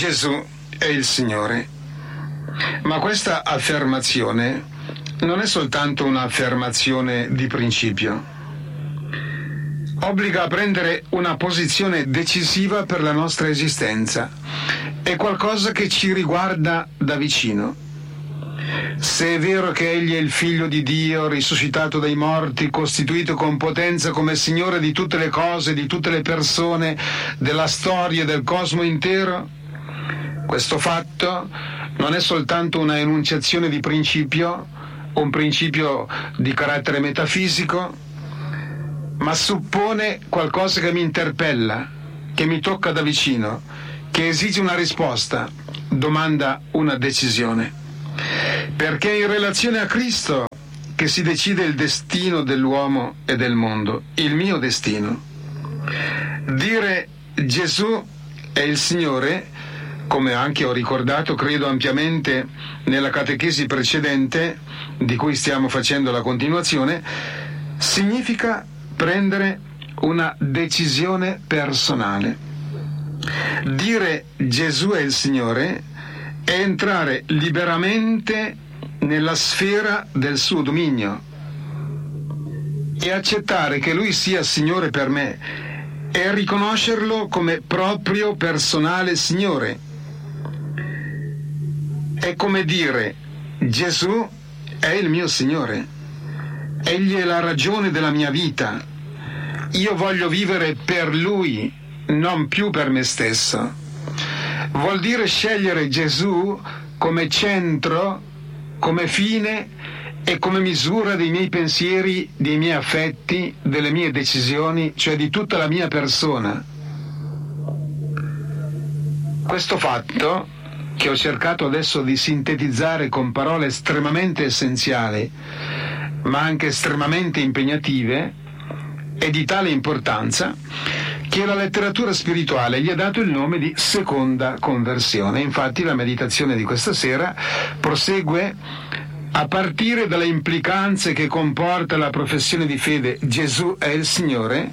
Gesù è il Signore. Ma questa affermazione non è soltanto un'affermazione di principio. Obbliga a prendere una posizione decisiva per la nostra esistenza. È qualcosa che ci riguarda da vicino. Se è vero che Egli è il Figlio di Dio, risuscitato dai morti, costituito con potenza come Signore di tutte le cose, di tutte le persone, della storia e del cosmo intero, questo fatto non è soltanto una enunciazione di principio, un principio di carattere metafisico, ma suppone qualcosa che mi interpella, che mi tocca da vicino, che esige una risposta, domanda una decisione. Perché è in relazione a Cristo che si decide il destino dell'uomo e del mondo, il mio destino. Dire Gesù è il Signore, come anche ho ricordato, credo ampiamente nella catechesi precedente, di cui stiamo facendo la continuazione, significa prendere una decisione personale. Dire Gesù è il Signore è entrare liberamente nella sfera del suo dominio e accettare che Lui sia Signore per me e riconoscerlo come proprio personale Signore. È come dire Gesù è il mio Signore, Egli è la ragione della mia vita, io voglio vivere per Lui, non più per me stesso. Vuol dire scegliere Gesù come centro, come fine e come misura dei miei pensieri, dei miei affetti, delle mie decisioni, cioè di tutta la mia persona. Questo fatto, che ho cercato adesso di sintetizzare con parole estremamente essenziali, ma anche estremamente impegnative, è di tale importanza che la letteratura spirituale gli ha dato il nome di seconda conversione. Infatti la meditazione di questa sera prosegue a partire dalle implicanze che comporta la professione di fede Gesù è il Signore,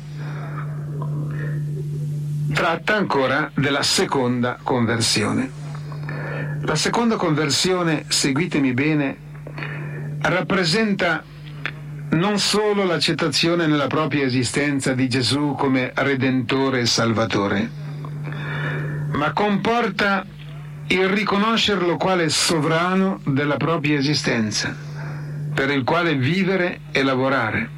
tratta ancora della seconda conversione. La seconda conversione, seguitemi bene, rappresenta non solo l'accettazione nella propria esistenza di Gesù come Redentore e Salvatore, ma comporta il riconoscerlo quale sovrano della propria esistenza, per il quale vivere e lavorare,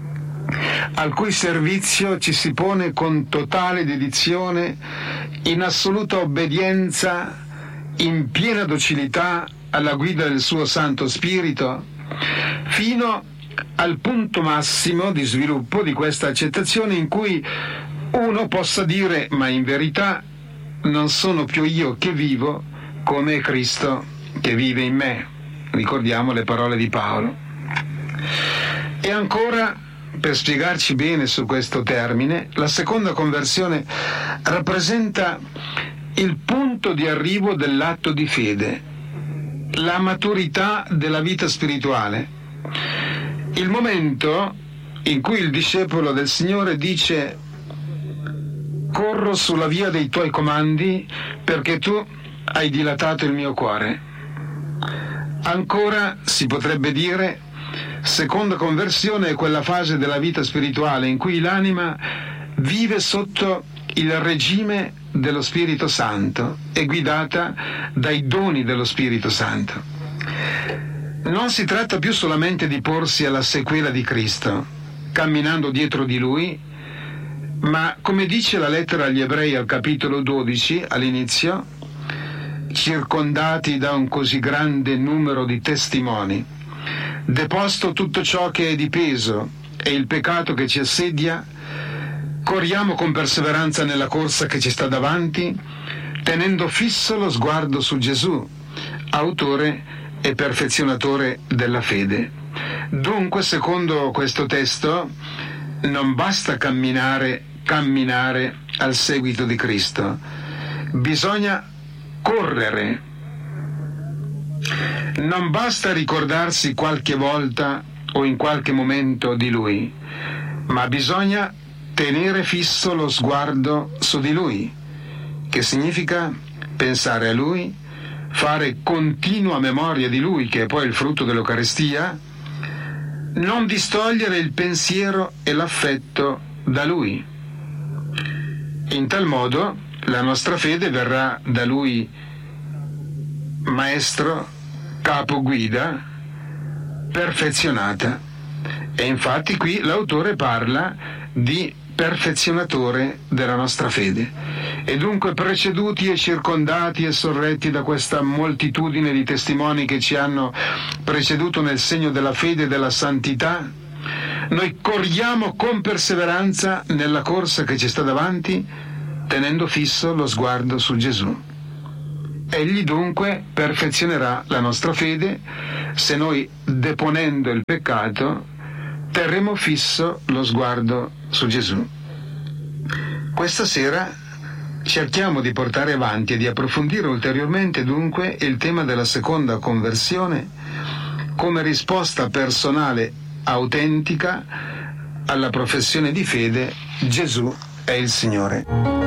al cui servizio ci si pone con totale dedizione, in assoluta obbedienza, in piena docilità alla guida del suo Santo Spirito, fino al punto massimo di sviluppo di questa accettazione in cui uno possa dire: ma in verità non sono più io che vivo, come è Cristo che vive in me. Ricordiamo le parole di Paolo. E ancora, per spiegarci bene su questo termine, la seconda conversione rappresenta il punto di arrivo dell'atto di fede, la maturità della vita spirituale, il momento in cui il discepolo del Signore dice: corro sulla via dei tuoi comandi perché tu hai dilatato il mio cuore. Ancora si potrebbe dire, seconda conversione è quella fase della vita spirituale in cui l'anima vive sotto il regime dello Spirito Santo, è guidata dai doni dello Spirito Santo. Non si tratta più solamente di porsi alla sequela di Cristo, camminando dietro di Lui, ma, come dice la lettera agli Ebrei al capitolo 12, all'inizio, circondati da un così grande numero di testimoni, deposto tutto ciò che è di peso e il peccato che ci assedia, corriamo con perseveranza nella corsa che ci sta davanti, tenendo fisso lo sguardo su Gesù, autore e perfezionatore della fede. Dunque, secondo questo testo, non basta camminare al seguito di Cristo, bisogna correre. Non basta ricordarsi qualche volta o in qualche momento di Lui, ma bisogna tenere fisso lo sguardo su di Lui, che significa pensare a Lui, fare continua memoria di Lui, che è poi il frutto dell'Eucaristia, non distogliere il pensiero e l'affetto da Lui. In tal modo la nostra fede verrà da Lui maestro, capo guida, perfezionata. E infatti qui l'autore parla di perfezionatore della nostra fede. E dunque, preceduti e circondati e sorretti da questa moltitudine di testimoni che ci hanno preceduto nel segno della fede e della santità, noi corriamo con perseveranza nella corsa che ci sta davanti, tenendo fisso lo sguardo su Gesù. Egli dunque perfezionerà la nostra fede se noi, deponendo il peccato, terremo fisso lo sguardo su Gesù. Questa sera cerchiamo di portare avanti e di approfondire ulteriormente dunque il tema della seconda conversione come risposta personale autentica alla professione di fede: Gesù è il Signore.